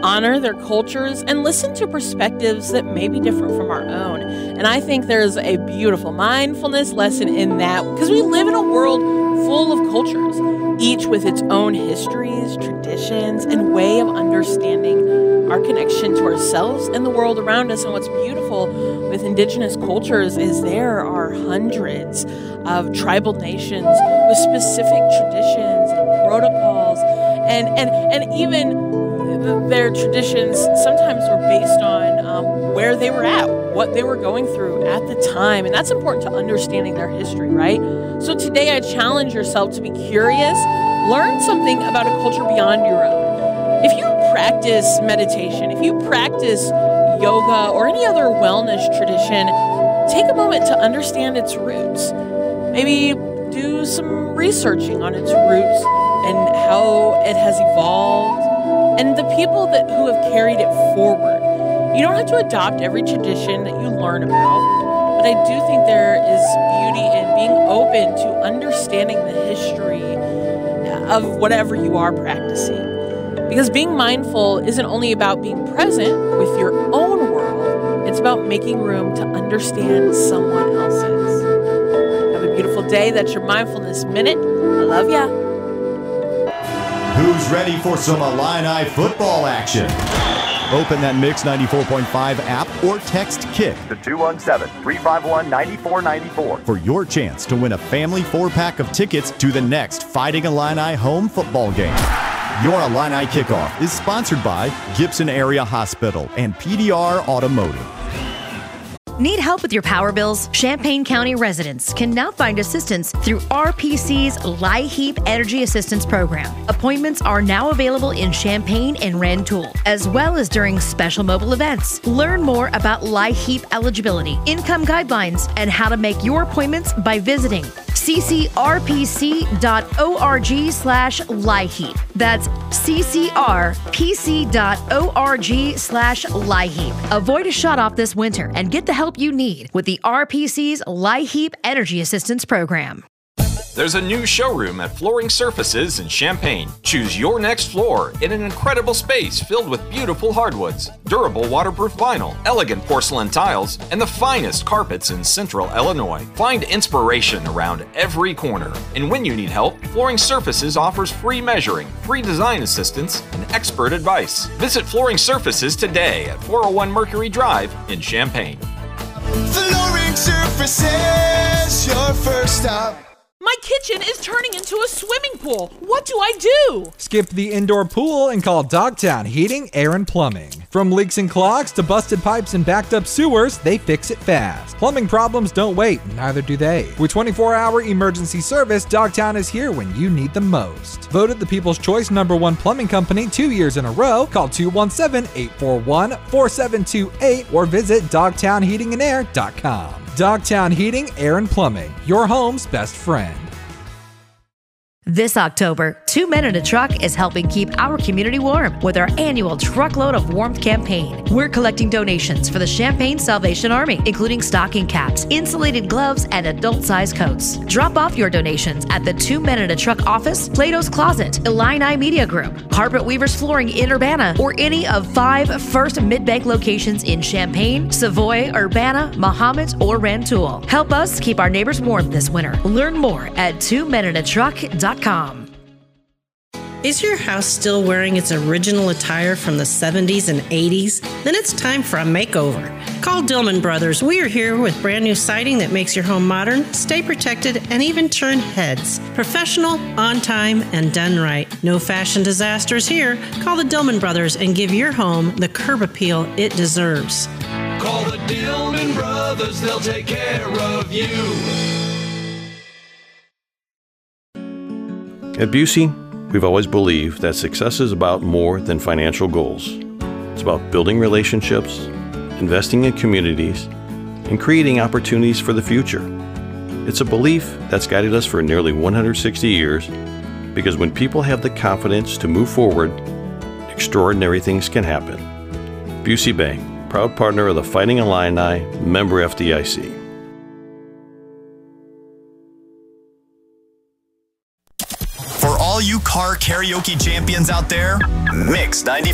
honor their cultures, and listen to perspectives that may be different from our own. And I think there's a beautiful mindfulness lesson in that, because we live in a world full of cultures, each with its own histories, traditions, and way of understanding our connection to ourselves and the world around us. And what's beautiful with indigenous cultures is there are hundreds of tribal nations with specific traditions and protocols, and even their traditions sometimes were based on where they were at, what they were going through at the time. And that's important to understanding their history, right? So today I challenge yourself to be curious, learn something about a culture beyond your own. If you practice meditation, if you practice yoga or any other wellness tradition, take a moment to understand its roots. Maybe do some researching on its roots and how it has evolved and the people who have carried it forward. You don't have to adopt every tradition that you learn about, but I do think there is beauty in being open to understanding the history of whatever you are practicing. Because being mindful isn't only about being present with your own world, it's about making room to understand someone else's. Have a beautiful day. That's your Mindfulness Minute. I love ya. Who's ready for some Illini football action? Open that Mix 94.5 app or text KICK to 217-351-9494 for your chance to win a family 4-pack of tickets to the next Fighting Illini home football game. Your Illini Kickoff is sponsored by Gibson Area Hospital and PDR Automotive. Need help with your power bills? Champaign County residents can now find assistance through RPC's LIHEAP Energy Assistance Program. Appointments are now available in Champaign and Rantoul, as well as during special mobile events. Learn more about LIHEAP eligibility, income guidelines, and how to make your appointments by visiting ccrpc.org/LIHEAP. That's ccrpc.org/LIHEAP. Avoid a shutoff this winter and get the help you need with the RPC's LIHEAP Energy Assistance Program. There's a new showroom at Flooring Surfaces in Champaign. Choose your next floor in an incredible space filled with beautiful hardwoods, durable waterproof vinyl, elegant porcelain tiles, and the finest carpets in Central Illinois. Find inspiration around every corner. And when you need help, Flooring Surfaces offers free measuring, free design assistance, and expert advice. Visit Flooring Surfaces today at 401 Mercury Drive in Champaign. Flooring Surfaces, your first stop. My kitchen is turning into a swimming pool. What do I do? Skip the indoor pool and call Dogtown Heating, Air, and Plumbing. From leaks and clogs to busted pipes and backed up sewers, they fix it fast. Plumbing problems don't wait, neither do they. With 24-hour emergency service, Dogtown is here when you need them most. Voted the People's Choice #1 plumbing company 2 years in a row, call 217-841-4728 or visit dogtownheatingandair.com. Dogtown Heating, Air, and Plumbing, your home's best friend. This October, 2 Men in a Truck is helping keep our community warm with our annual Truckload of Warmth campaign. We're collecting donations for the Champaign Salvation Army, including stocking caps, insulated gloves, and adult-sized coats. Drop off your donations at the 2 Men in a Truck office, Plato's Closet, Illini Media Group, Carpet Weavers Flooring in Urbana, or any of 5 First Mid-Bank locations in Champaign, Savoy, Urbana, Mahomet, or Rantoul. Help us keep our neighbors warm this winter. Learn more at 2meninatruck.com. Is your house still wearing its original attire from the 70s and 80s? Then it's time for a makeover. Call Dillman Brothers. We are here with brand new siding that makes your home modern, stay protected, and even turn heads. Professional, on time, and done right. No fashion disasters here. Call the Dillman Brothers and give your home the curb appeal it deserves. Call the Dillman Brothers, they'll take care of you. At Busey, we've always believed that success is about more than financial goals. It's about building relationships, investing in communities, and creating opportunities for the future. It's a belief that's guided us for nearly 160 years because when people have the confidence to move forward, extraordinary things can happen. Busey Bank, proud partner of the Fighting Illini, member FDIC. For all you car karaoke champions out there, Mix 94.